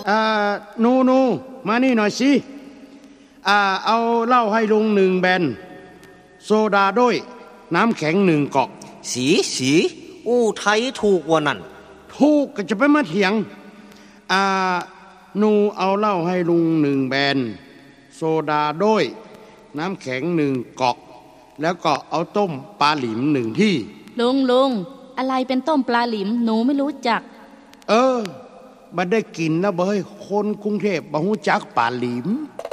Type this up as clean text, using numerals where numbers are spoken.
นูมานี่หน่อยสิเอาเหล้าให้ลุง1 แบนโซดาด้วยน้ำแข็ง1 กอกสีอู้ไทยถูกกว่านั่นถูกก็จะไปมาเถียงนูเอาเหล้าให้ลุง1 แบนโซดาด้วยน้ำแข็ง1 กอกแล้วก็เอาต้มปลาหลิม1 ที่ลุงอะไรเป็นต้มปลาหลิมหนูไม่รู้จักบัดได้กินแล้วเบ้ยคนกรุงเทพบ่ฮู้จักปลาหลิม